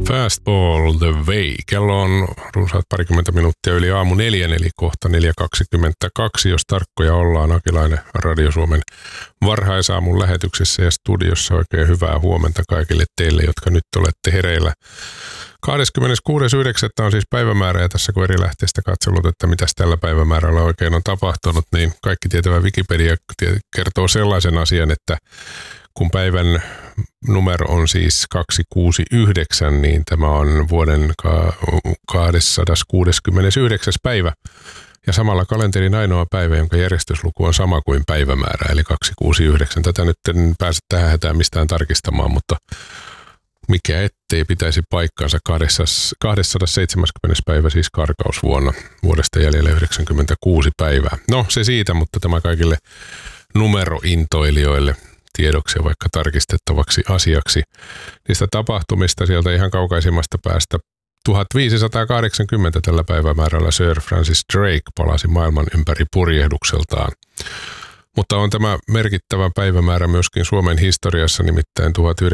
Fastball the way. Kello on runsaat parikymmentä minuuttia yli aamu 4, eli kohta 4.22, jos tarkkoja ollaan. Akilainen Radio Suomen varhaisaamun lähetyksessä ja studiossa. Oikein hyvää huomenta kaikille teille, jotka nyt olette hereillä. 26.9. on siis päivämäärä, ja tässä kun eri lähteistä katsellut, että mitäs tällä päivämäärällä oikein on tapahtunut, niin kaikki tietävä Wikipedia kertoo sellaisen asian, että kun päivän numero on siis 269, niin tämä on vuoden 269. päivä. Ja samalla kalenterin ainoa päivä, jonka järjestysluku on sama kuin päivämäärä, eli 269. Tätä nyt en pääse tähän hätään mistään tarkistamaan, mutta mikä ettei pitäisi paikkansa 270. päivä, siis karkausvuonna, vuodesta jäljellä 96 päivää. No se siitä, mutta tämä kaikille numerointoilijoille tiedoksi ja vaikka tarkistettavaksi asiaksi niistä tapahtumista sieltä ihan kaukaisimmasta päästä. 1580 tällä päivämäärällä Sir Francis Drake palasi maailman ympäri purjehdukseltaan. Mutta on tämä merkittävä päivämäärä myöskin Suomen historiassa, nimittäin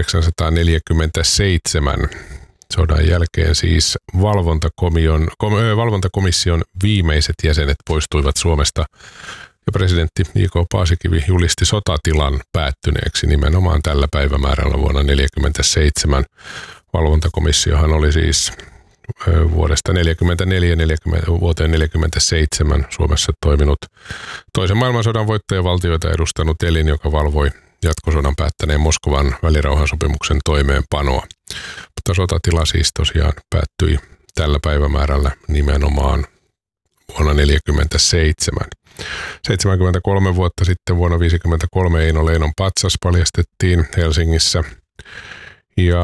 1947. Sodan jälkeen siis valvontakomission viimeiset jäsenet poistuivat Suomesta ja presidentti J.K. Paasikivi julisti sotatilan päättyneeksi nimenomaan tällä päivämäärällä vuonna 1947. Valvontakomissiohan oli siis vuodesta 1944 vuoteen 1947 Suomessa toiminut toisen maailmansodan voittajavaltioita edustanut elin, joka valvoi jatkosodan päättäneen Moskovan välirauhansopimuksen toimeenpanoa. Mutta sotatila siis tosiaan päättyi tällä päivämäärällä nimenomaan vuonna 1947. 73 vuotta sitten vuonna 1953 Eino Leinon patsas paljastettiin Helsingissä. Ja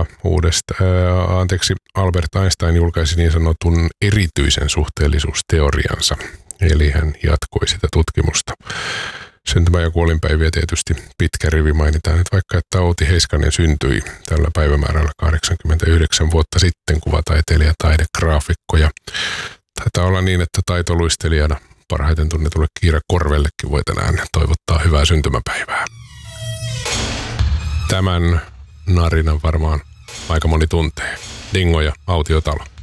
Albert Einstein julkaisi niin sanotun erityisen suhteellisuusteoriansa, eli hän jatkoi sitä tutkimusta. Syntymä- ja kuolinpäiviä tietysti pitkä rivi mainitaan nyt vaikka, että Outi Heiskanen syntyi tällä päivämäärällä 89 vuotta sitten, kuvataiteilija, taidegraafikko. Ja taitaa olla niin, että taitoluistelijana parhaiten tunnetulle Kiira Korvellekin voi tänään toivottaa hyvää syntymäpäivää. Tämän narinan varmaan aika moni tuntee. Dingo ja Autiotalo.